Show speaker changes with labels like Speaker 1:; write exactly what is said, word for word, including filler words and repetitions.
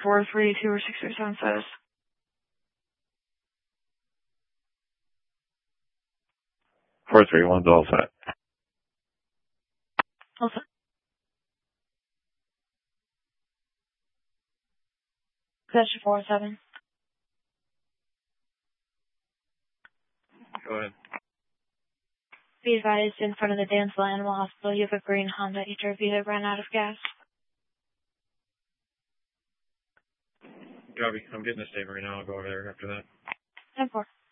Speaker 1: four three two or six or seven status.
Speaker 2: four three one's all set.
Speaker 1: All set. Session four seven.
Speaker 2: Go ahead.
Speaker 1: Be advised, in front of the Dansville Animal Hospital, you have a green Honda H R V that ran out of gas.
Speaker 2: Copy. I'm getting a statement right now. I'll go over there after that.
Speaker 1: ten four.